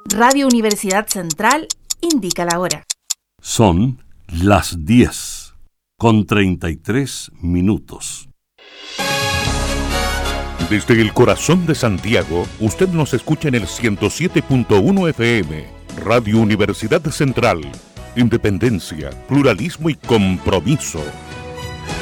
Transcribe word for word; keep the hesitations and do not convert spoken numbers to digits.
Radio Universidad Central indica la hora. Son las diez con treinta y tres minutos. Desde el corazón de Santiago, usted nos escucha en el ciento siete punto uno F M. Radio Universidad Central. Independencia, pluralismo y compromiso.